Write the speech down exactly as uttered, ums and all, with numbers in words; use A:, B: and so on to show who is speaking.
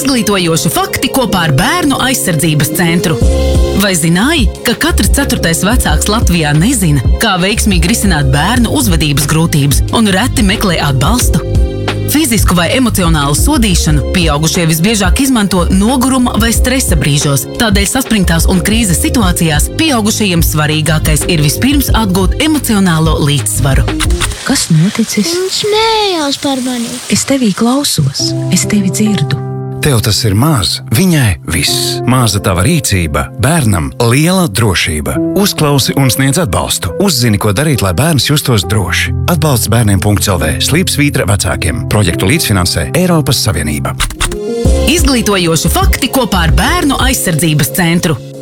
A: Izglītojoši fakti kopā ar Bērnu aizsardzības centru. Vai zināji, ka katrs ceturtais vecāks Latvijā nezina, kā veiksmīgi risināt bērnu uzvedības grūtības un reti meklē atbalstu? Fizisku vai emocionālu sodīšanu pieaugušie visbiežāk izmanto noguruma vai stresa brīžos. Tādēļ saspringtās un krīzes situācijās pieaugušajiem svarīgākais ir vispirms atgūt emocionālo līdzsvaru.
B: Kas noticis?
C: Viņš smējās par mani.
B: Es tevī klausos, es tevi dzirdu.
D: Tev tas ir maz, viņai viss. Maza tava rīcība, bērnam liela drošība. Uzklausi un sniedz atbalstu. Uzzini, ko darīt, lai bērns justos droši. Atbalsts bērniem punkts el vē. Slīpsvītra vecākiem. Projektu līdzfinansē Eiropas Savienība.
A: Izglītojoši fakti kopā ar Bērnu aizsardzības centru.